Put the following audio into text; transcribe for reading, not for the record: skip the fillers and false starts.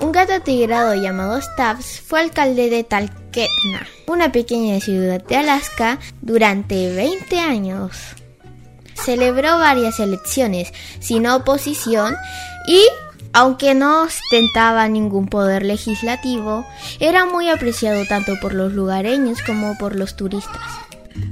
Un gato atigrado llamado Stubbs fue alcalde de Talkeetna, una pequeña ciudad de Alaska, durante 20 años. Celebró varias elecciones sin oposición y, aunque no ostentaba ningún poder legislativo, era muy apreciado tanto por los lugareños como por los turistas.